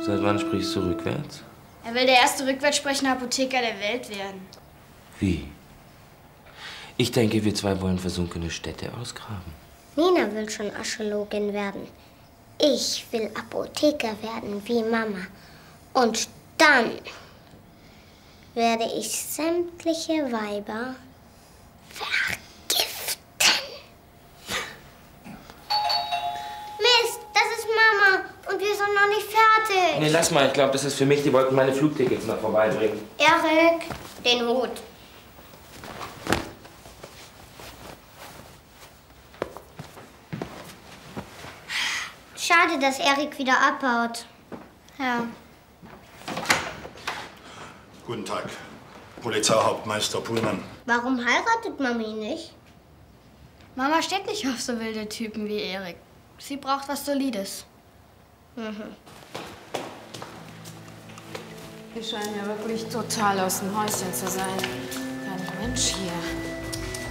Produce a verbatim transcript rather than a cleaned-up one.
Seit wann sprichst du rückwärts? Er will der erste rückwärts sprechende Apotheker der Welt werden. Wie? Ich denke, wir zwei wollen versunkene Städte ausgraben. Nina will schon Archäologin werden. Ich will Apotheker werden, wie Mama. Und dann werde ich sämtliche Weiber vergiften. Mist, das ist Mama. Und wir sind noch nicht fertig. Nee, lass mal. Ich glaube, das ist für mich. Die wollten meine Flugtickets noch vorbeibringen. Erik, den Hut. Schade, dass Erik wieder abhaut. Ja. Guten Tag, Polizeihauptmeister Pullmann. Warum heiratet Mami nicht? Mama steht nicht auf so wilde Typen wie Erik. Sie braucht was Solides. Mhm. Wir scheinen ja wirklich total aus dem Häuschen zu sein. Kein Mensch hier.